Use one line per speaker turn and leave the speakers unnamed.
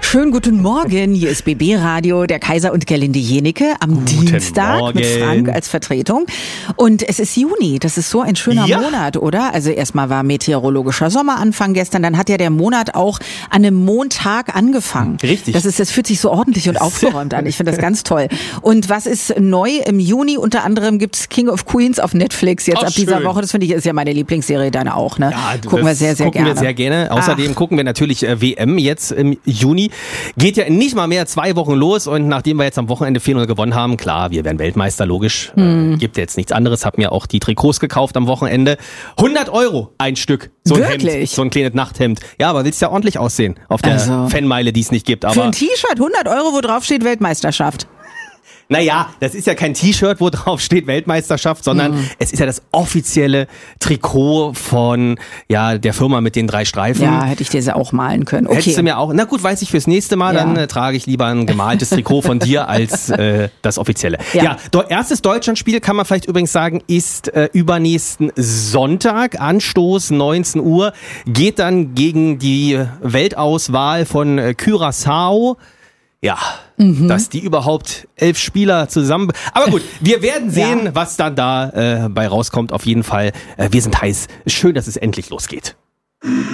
Schönen guten Morgen, hier ist BB Radio, der Kaiser und Gerlinde Jenecke am Dienstag mit Frank als Vertretung. Und es ist Juni, das ist so ein schöner Monat, oder? Also erstmal war meteorologischer Sommeranfang gestern, dann hat ja der Monat auch an einem Montag angefangen.
Richtig.
Das fühlt sich so ordentlich und aufgeräumt an, ich finde das ganz toll. Und was ist neu im Juni? Unter anderem gibt's King of Queens auf Netflix jetzt ab dieser Woche, das finde ich ist ja meine Lieblingsserie, deine auch, ne?
Ja,
gucken wir sehr, sehr gerne.
Gucken wir sehr gerne. Außerdem gucken wir natürlich WM jetzt im Juni. Geht ja in nicht mal mehr 2 Wochen los und nachdem wir jetzt am Wochenende 4-0 gewonnen haben, klar, wir werden Weltmeister, logisch. Gibt ja jetzt nichts anderes. Hab mir auch die Trikots gekauft am Wochenende. 100 € ein Stück. So ein
Wirklich?
Hemd, so ein kleines Nachthemd. Ja, aber willst ja ordentlich aussehen auf der Fanmeile, die es nicht gibt. Aber
für ein T-Shirt 100 €, wo drauf steht Weltmeisterschaft.
Naja, das ist ja kein T-Shirt, wo drauf steht Weltmeisterschaft, sondern es ist ja das offizielle Trikot von der Firma mit den 3 Streifen.
Ja, hätte ich dir auch malen können. Okay.
Hättest du mir auch, na gut, weiß ich fürs nächste Mal, dann trage ich lieber ein gemaltes Trikot von dir als das offizielle. Ja, erstes Deutschlandspiel kann man vielleicht übrigens sagen, ist übernächsten Sonntag, Anstoß 19 Uhr, geht dann gegen die Weltauswahl von Curaçao. Ja, dass die überhaupt 11 Spieler zusammen... Aber gut, wir werden sehen, was dann da bei rauskommt. Auf jeden Fall, wir sind heiß. Schön, dass es endlich losgeht.